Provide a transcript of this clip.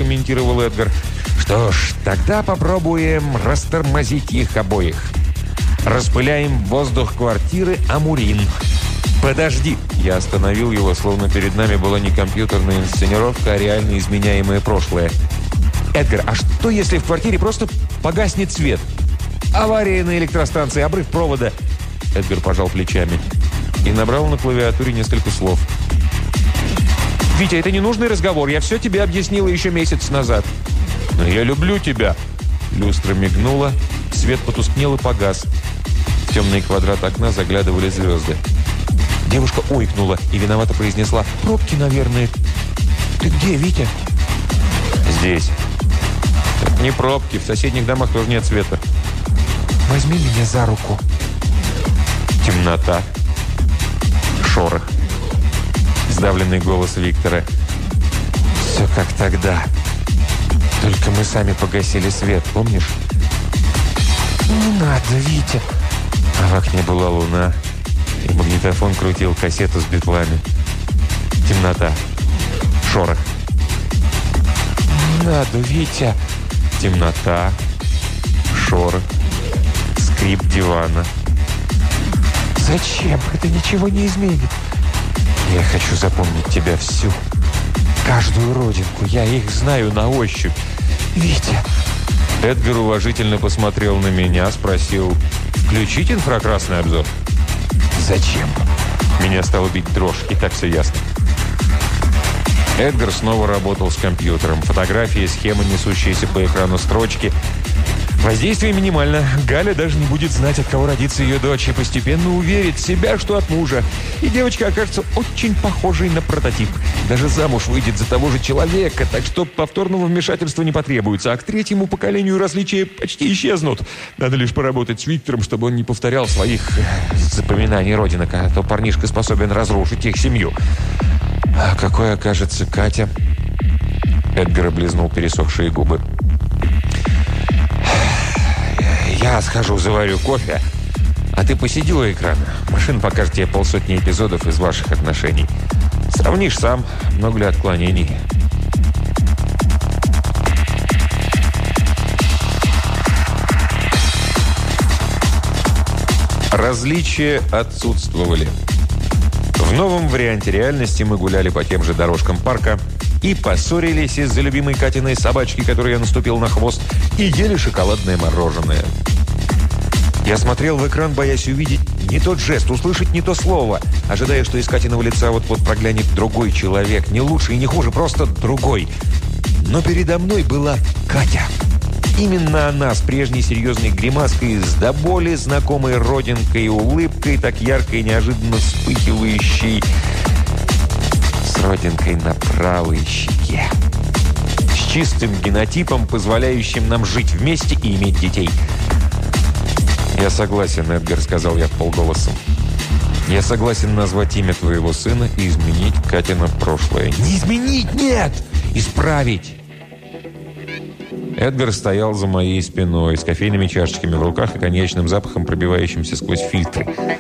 аргументировал Эдгар. «Что ж, тогда попробуем растормозить их обоих. Распыляем в воздух квартиры амурин». «Подожди!» Я остановил его, словно перед нами была не компьютерная инсценировка, а реально изменяемое прошлое. «Эдгар, а что, если в квартире просто погаснет свет? Авария на электростанции, обрыв провода». Эдгар пожал плечами и набрал на клавиатуре несколько слов. «Витя, это ненужный разговор. Я все тебе объяснила еще месяц назад». «Но я люблю тебя». Люстра мигнула, свет потускнел и погас. В темный квадрат окна заглядывали звезды. Девушка ойкнула и виновато произнесла: «Пробки, наверное». «Ты где, Витя?» «Здесь». «Это не пробки. В соседних домах тоже нет света». «Возьми меня за руку». Темнота. Шорох. Сдавленный голос Виктора. «Все как тогда. Только мы сами погасили свет, помнишь?» «Не надо, Витя». А в окне была луна, и магнитофон крутил кассету с битлами. Темнота. Шорох. «Не надо, Витя». Темнота. Шорох. Скрип дивана. «Зачем? Это ничего не изменит». «Я хочу запомнить тебя всю. Каждую родинку. Я их знаю на ощупь. Витя». Эдгар уважительно посмотрел на меня, спросил: «Включить инфракрасный обзор?» «Зачем?» Меня стало бить дрожь, и так все ясно. Эдгар снова работал с компьютером. Фотографии, схемы, несущиеся по экрану строчки. Воздействие минимально. Галя даже не будет знать, от кого родится ее дочь, и постепенно уверит в себя, что от мужа. И девочка окажется очень похожей на прототип. Даже замуж выйдет за того же человека, так что повторного вмешательства не потребуется, а к третьему поколению различия почти исчезнут. Надо лишь поработать с Виктором, чтобы он не повторял своих запоминаний родинок, а то парнишка способен разрушить их семью. А какой окажется Катя? Эдгар облизнул пересохшие губы. «Я схожу, заварю кофе, а ты посиди у экрана. Машина покажет тебе 50 эпизодов из ваших отношений. Сравнишь сам, много ли отклонений». Различия отсутствовали. В новом варианте реальности мы гуляли по тем же дорожкам парка и поссорились из-за любимой Катиной собачки, которой я наступил на хвост, и ели шоколадное мороженое. Я смотрел в экран, боясь увидеть не тот жест, услышать не то слово, ожидая, что из Катиного лица вот-вот проглянет другой человек, не лучше и не хуже, просто другой. Но передо мной была Катя. Именно она с прежней серьезной гримаской, с до боли знакомой родинкой и улыбкой, так ярко и неожиданно вспыхивающей, с родинкой на правой щеке. С чистым генотипом, позволяющим нам жить вместе и иметь детей. «Я согласен, Эдгар», — сказал я вполголоса. «Я согласен назвать имя твоего сына и изменить Катина прошлое». «Не изменить, нет! Исправить!» Эдгар стоял за моей спиной с кофейными чашечками в руках и коньячным запахом, пробивающимся сквозь фильтры.